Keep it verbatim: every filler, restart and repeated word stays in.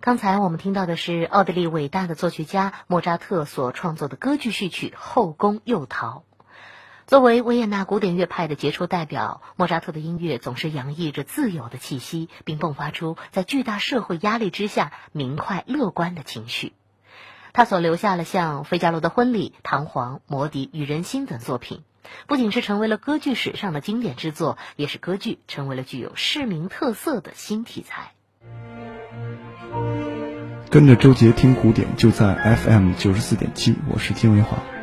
刚才我们听到的是奥地利伟大的作曲家莫扎特所创作的歌剧序曲《后宫诱逃》。作为维也纳古典乐派的杰出代表，莫扎特的音乐总是洋溢着自由的气息，并迸发出在巨大社会压力之下明快乐观的情绪。他所留下了像《费加罗的婚礼》《唐璜》《魔笛》与《人心》等作品，不仅是成为了歌剧史上的经典之作，也使歌剧成为了具有市民特色的新题材。 跟着周杰听古典，就在 F M 九十四点七，我是金维华。